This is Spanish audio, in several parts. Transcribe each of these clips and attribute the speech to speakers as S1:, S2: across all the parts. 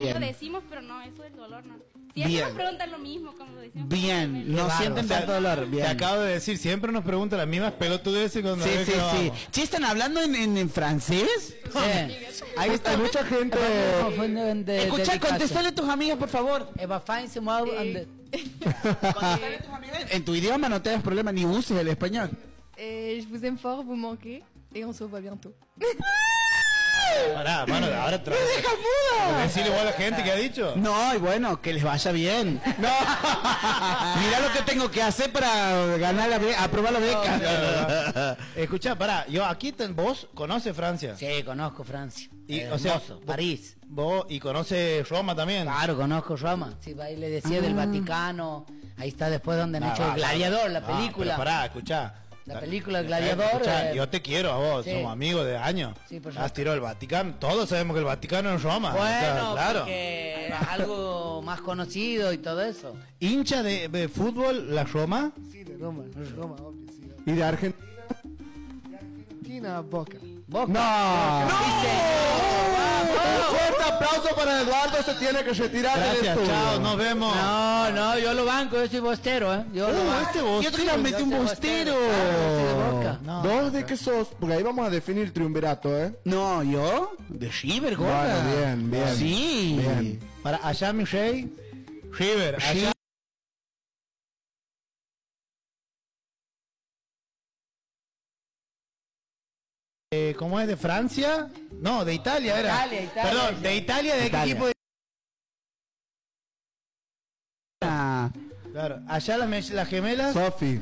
S1: Bien.
S2: Lo decimos, pero no, eso del dolor no. Siempre
S1: Bien.
S2: nos preguntan lo mismo cuando lo decimos.
S1: Bien, no sienten tanto dolor. Bien.
S3: Te acabo de decir, siempre nos preguntan las mismas pelotudeces cuando
S1: Sí,
S3: ves
S1: sí,
S3: que
S1: sí.
S3: vamos.
S1: ¿Sí están hablando en francés?
S4: Sí.
S5: Ahí está mucha gente.
S1: Escucha, contestale a tus amigas, por favor.
S4: Eva Fine se mueve.
S1: Contestale a tus amigas. En tu idioma no te das problema ni uses el español.
S6: Je vous aime fort, vous manquez, et on se voit bientôt.
S3: Pará, mano, ahora otra vez. Decirle igual a la gente que ha dicho.
S1: No, y bueno, que les vaya bien. No. Mira lo que tengo que hacer para ganar aprobar la beca.
S3: Escuchá, pará, yo aquí vos conoces Francia.
S4: Sí, conozco Francia.
S3: Y,
S4: Hermoso,
S3: o sea,
S4: París.
S3: Vos y conoces Roma también.
S4: Claro, conozco Roma. Sí, ahí le decía del Vaticano. Ahí está después donde han hecho El Gladiador, la película.
S3: Pero pará, escuchá.
S4: La película El Gladiador.
S3: Escuchá, yo te quiero a vos,
S4: sí.
S3: somos amigos de años.
S4: Sí, por
S3: Has
S4: supuesto.
S3: tirado el Vaticano, todos sabemos que el Vaticano es Roma.
S4: Bueno,
S3: o sea, claro.
S4: porque era algo más conocido y todo eso.
S3: ¿Hincha de fútbol la Roma?
S7: Sí, de Roma, obvio, sí.
S5: Y de Argentina.
S7: Argentina, Boca.
S4: Boca.
S5: No. Un fuerte aplauso para Eduardo, se tiene que retirar del
S3: Gracias,
S5: estudio.
S3: chao, nos vemos.
S4: No, yo lo banco, yo soy bostero, ¿eh? Yo lo banco.
S3: este bostero.
S1: Yo te la metí un
S4: Yo soy
S1: bostero.
S4: claro, yo soy de Boca.
S3: No,
S5: ¿Vos de qué sos? Porque ahí vamos a definir triunvirato, ¿eh?
S1: No, ¿yo? De River, gorda.
S5: Bueno, bien, bien.
S1: Sí.
S5: Bien.
S3: Para allá, mi rey. River, allá. ¿Cómo es? ¿De Francia? No, de Italia era.
S4: Italia,
S3: Perdón,
S4: sí.
S3: ¿de Italia? ¿De
S1: Italia.
S3: qué equipo?
S1: Ah,
S3: Claro, allá las gemelas.
S5: Sofi.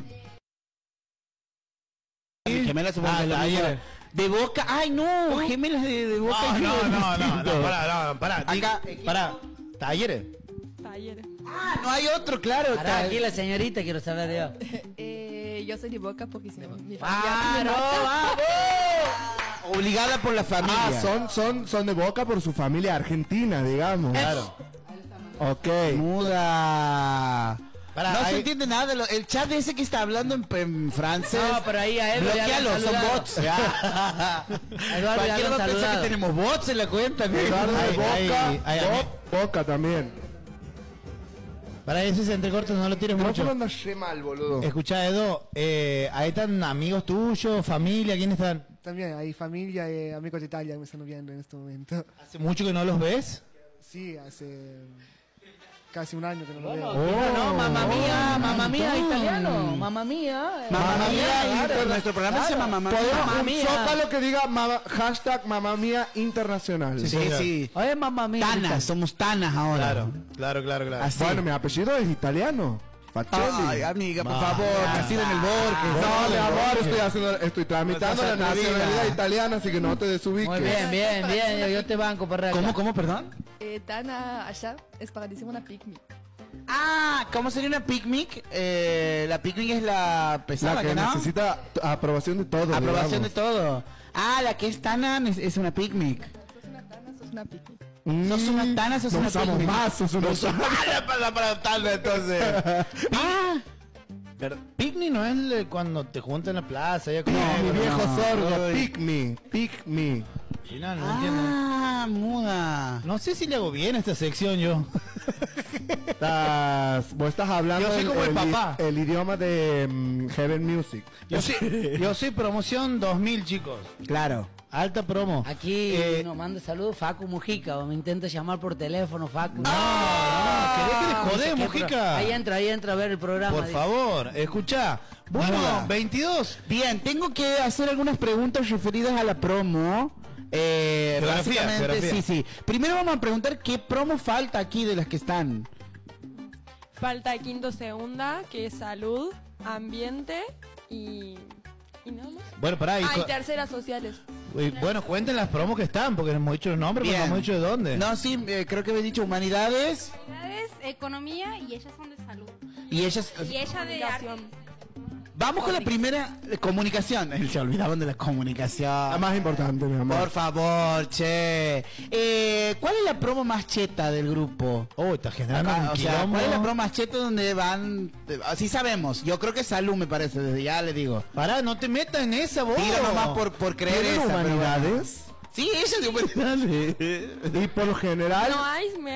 S1: gemelas supongo que es lo mismo.
S3: Talleres.
S1: De Boca. Ay, no, gemelas de Boca.
S3: No,
S1: es
S3: no,
S1: distinto.
S3: pará.
S1: Acá,
S3: Pará. Talleres.
S2: Talleres.
S1: Ah, no hay otro, claro.
S4: Pará, aquí la señorita quiero saber de
S6: Yo soy de Boca porque si no, mi
S4: ¡Ah,
S6: familia
S4: no!
S6: me mata.
S1: ¡Vamos! Obligada por la familia.
S5: Son de Boca por su familia argentina, digamos.
S3: Claro.
S5: Ok.
S1: Muda.
S3: Pará,
S1: No
S3: ahí-
S1: se entiende nada. El chat ese que está hablando en francés.
S4: No, pero ahí a él ya le han
S1: bloquealo, son
S4: saludado.
S1: bots.
S4: A Eduardo ya
S1: Cualquiera
S4: lo
S1: va
S4: han
S1: a pensar que
S4: saludado.
S1: tenemos bots en la cuenta. ¿no?
S5: Eduardo de
S3: Ahí,
S5: Boca.
S3: ahí,
S5: Boca también.
S3: Para ese se entrecorta, no lo tires
S5: No
S3: mucho.
S5: anda re mal, boludo.
S3: Escuchá, Edo, ahí están amigos tuyos, familia, ¿quiénes están?
S7: También hay familia y amigos de Italia que me están viendo en este momento.
S3: ¿Hace mucho que no los ves?
S7: Sí, hace casi un año que no lo
S4: Bueno,
S7: veo.
S4: no, mamá mía, italiano, mamá mía.
S5: Mamá mía,
S1: Inter- nuestro programa se llama Mamá Mía.
S5: Podemos
S4: Mamá
S5: un
S4: mía.
S5: zócalo que diga hashtag mamá mía internacional.
S3: Sí,
S1: Sí,
S3: claro.
S1: sí.
S4: Oye, mamá mía.
S1: Tanas, somos tanas ahora.
S3: Claro.
S1: Así.
S5: Bueno, mi apellido es italiano. Facelli.
S1: Ay, amiga, por favor, nacido en el Borges.
S5: No, mi amor, estoy tramitando la nacionalidad italiana, así que no te desubiques.
S4: Muy bien, yo te banco por acá.
S1: ¿Cómo, perdón?
S6: Tana allá es para decir una picnic.
S1: Ah, ¿cómo sería una picnic? La picnic es la pesada,
S5: La que
S1: ¿no?
S5: necesita aprobación de todo.
S1: Aprobación de
S5: digamos.
S1: todo. Ah, la que es tana es una picnic.
S6: Sos una tana, sos una picnic.
S1: No sos una tana, sos
S5: No
S1: una
S5: usamos
S1: picnic.
S5: más, sos una
S3: para tana, entonces.
S1: Ah,
S3: Pero picnic no es cuando te juntan en la plaza. Ya
S5: No, mi viejo sordo,
S3: Uy.
S5: pick me.
S3: Final, no entiendo.
S1: muda.
S3: No sé si le hago bien esta sección yo.
S5: Vos estás hablando
S3: Yo soy como el papá.
S5: el idioma de Heaven Music.
S3: Yo soy promoción 2000, chicos.
S1: Claro.
S3: Alta promo.
S4: Aquí
S3: Eh,
S4: nos manda saludos Facu Mujica, o me intenta llamar por teléfono, Facu.
S3: ¿Querés que le jodés,
S4: ¿Qué
S3: Mujica?
S4: Ahí entra a ver el programa.
S3: Por
S4: dice.
S3: favor, escuchá. Bueno,
S1: Muda.
S3: 22.
S1: Bien, tengo que hacer algunas preguntas referidas a la promo. Básicamente,
S3: geografía.
S1: sí. Primero vamos a preguntar qué promo falta aquí de las que están.
S8: Falta quinto segunda, que es salud, ambiente y nada más.
S3: Bueno, pará.
S8: Ah, y terceras sociales.
S3: Bueno, cuenten las promos que están, porque no hemos dicho los nombres, pero no
S1: Bien.
S3: hemos dicho de dónde.
S1: No, sí, creo que habéis dicho humanidades
S2: Humanidades, economía y ellas son de salud.
S1: y ellas.
S2: Y ella de arte.
S1: Vamos con la primera, comunicación. Se olvidaban de la comunicación.
S5: La más importante, mi amor.
S1: Por favor, che. ¿Cuál es la promo más cheta del grupo?
S3: Oh, está generando
S1: Acá,
S3: un
S1: o sea,
S3: quilombo.
S1: ¿cuál es la promo más cheta donde van? Así sabemos. Yo creo que salud me parece, desde ya le digo.
S3: Pará, no te metas en esa, vos.
S1: Digo nomás por creer
S5: ¿Tienen
S1: esa, pero bueno.
S5: humanidades?
S1: Sí, ella de humanidades.
S5: Y por lo general,
S8: No hay,